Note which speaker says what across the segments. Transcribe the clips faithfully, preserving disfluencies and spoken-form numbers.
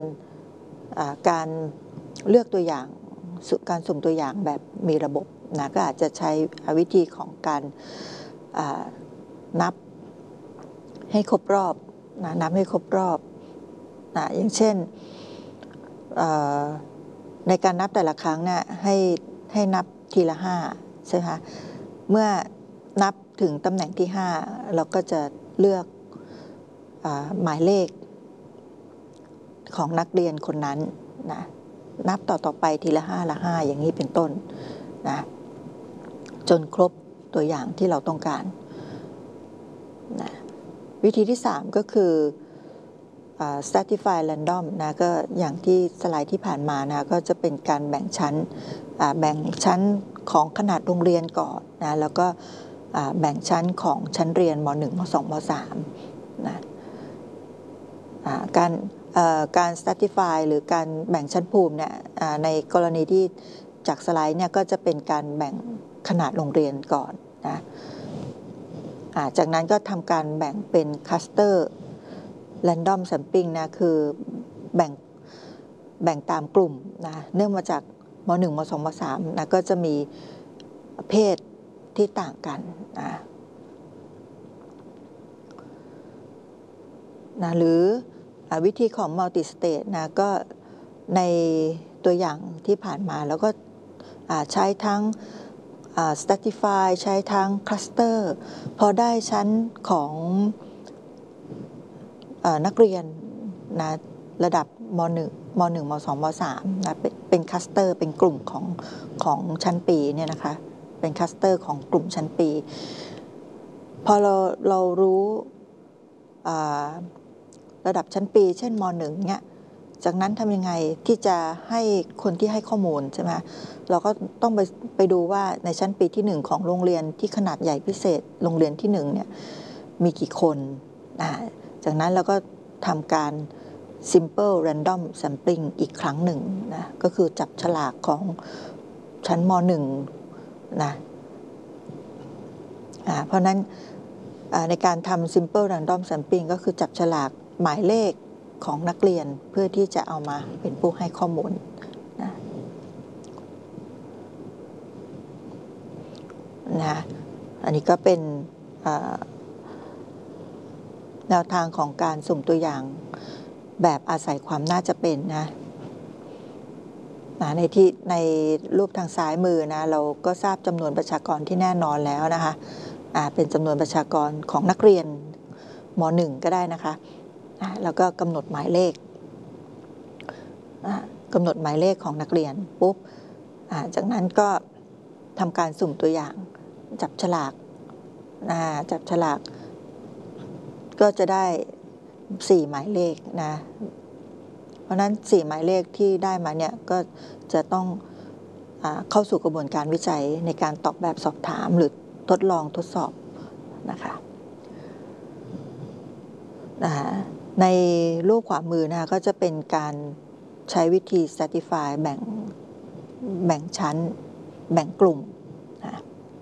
Speaker 1: การเลือกตัวอย่างการสุ่มตัวอย่างแบบมีระบบนะก็อาจจะใช้วิธีของการนับให้ครบรอบนะนับให้ครบรอบนะอย่างเช่นในการนับแต่ละครั้งเนี่ยให้ให้นับทีละห้าใช่ไหมคะเมื่อนับถึงตำแหน่งที่ห้าเราก็จะเลือกหมายเลขของนักเรียนคนนั้นนะนับต่อต่อไปทีละห้าละห้าอย่างนี้เป็นต้นนะจนครบตัวอย่างที่เราต้องการนะวิธีที่สามก็คือ stratify random นะก็อย่างที่สไลด์ที่ผ่านมานะก็จะเป็นการแบ่งชั้นแบ่งชั้นของขนาดโรงเรียนก่อนนะแล้วก็แบ่งชั้นของชั้นเรียนม.หนึ่ง ม.สอง ม.สามนะการการ stratify หรือการแบ่งชั้นภูมิเนี่ยในกรณีที่จากสไลด์เนี่ยก็จะเป็นการแบ่งขนาดโรงเรียนก่อนนะจากนั้นก็ทำการแบ่งเป็น cluster random sampling นะคือแบ่งแบ่งตามกลุ่มนะเนื่องมาจากม.หนึ่ง ม.สอง ม.สามนะก็จะมีเพศที่ต่างกันนะนะหรือวิธีของ multi stage นะก็ในตัวอย่างที่ผ่านมาแล้วก็ใช้ทั้ง stratify ใช้ทั้ง cluster พอได้ชั้นของนักเรียนนะระดับม.หนึ่ง ม.หนึ่ง ม.สอง ม.สามนะเป็นคลัสเตอร์เป็นกลุ่มของของชั้นปีเนี่ยนะคะเป็นคลัสเตอร์ของกลุ่มชั้นปีพอเราเรารู้ระดับชั้นปีเช่นม.หนึ่งเนี่ยจากนั้นทำยังไงที่จะให้คนที่ให้ข้อมูลใช่ไหมเราก็ต้องไปไปดูว่าในชั้นปีที่หนึ่งของโรงเรียนที่ขนาดใหญ่พิเศษโรงเรียนที่หนึ่งเนี่ยมีกี่คนจากนั้นเราก็ทำการ simple random sampling อีกครั้งหนึ่งนะก็คือจับฉลากของชั้นม.หนึ่งนะเพราะนั้นในการทำ simple random sampling ก็คือจับฉลากหมายเลขของนักเรียนเพื่อที่จะเอามาเป็นผู้ให้ข้อมูลนะนะอันนี้ก็เป็นแนวทางของการสุ่มตัวอย่างแบบอาศัยความน่าจะเป็นนะในที่ในรูปทางซ้ายมือนะเราก็ทราบจำนวนประชากรที่แน่นอนแล้วนะคะเป็นจำนวนประชากรของนักเรียนม.หนึ่ง ก็ได้นะคะแล้วก็กำหนดหมายเลขกำหนดหมายเลขของนักเรียนปุ๊บจากนั้นก็ทำการสุ่มตัวอย่างจับฉลากจับฉลากก็จะได้สี่หมายเลขนะเพราะนั้นสี่หมายเลขที่ได้มาเนี่ยก็จะต้องเข้าสู่กระบวนการวิจัยในการตอบแบบสอบถามหรือทดลองทดสอบนะคะในรูปขวามือนะคะก็จะเป็นการใช้วิธี stratify แบ่งแบ่งชั้นแบ่งกลุ่มนะ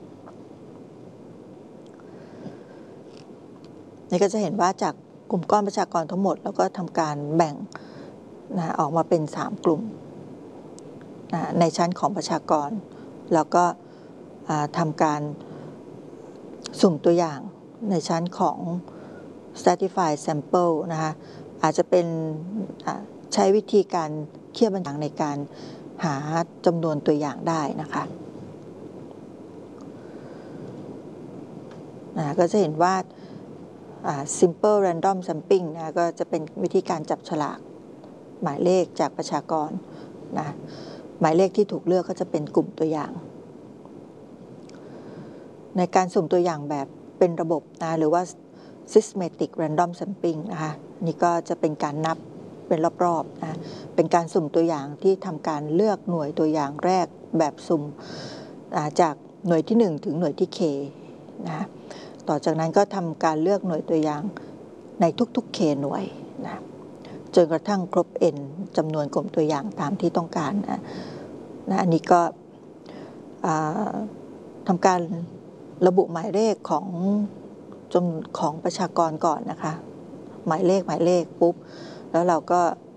Speaker 1: นี่ก็จะเห็นว่าจากกลุ่มก้อนประชากรทั้งหมดแล้วก็ทำการแบ่งนะออกมาเป็นสามกลุ่มนะในชั้นของประชากรแล้วก็ทำการสุ่มตัวอย่างในชั้นของ stratified sample นะคะอาจจะเป็นใช้วิธีการเคี่ยวบรรทัดในการหาจำนวนตัวอย่างได้นะคะนะก็จะเห็นว่า simple random sampling นะก็จะเป็นวิธีการจับฉลากหมายเลขจากประชากรนะหมายเลขที่ถูกเลือกก็จะเป็นกลุ่มตัวอย่างในการสุ่มตัวอย่างแบบเป็นระบบนะหรือว่า systematic random sampling นะคะนี่ก็จะเป็นการนับเป็นรอบๆนะเป็นการสุ่มตัวอย่างที่ทำการเลือกหน่วยตัวอย่างแรกแบบสุ่มจากหน่วยที่หนึ่งถึงหน่วยที่ K นะต่อจากนั้นก็ทำการเลือกหน่วยตัวอย่างในทุกๆ K หน่วยนะจนกระทั่งครบ N จำนวนกลุ่มตัวอย่างตามที่ต้องการนะนะอันนี้ก็ทำการระบุหมายเลขของจำนวนของประชากรก่อนนะคะหมายเลขหมายเลขปุ๊บแล้วเราก็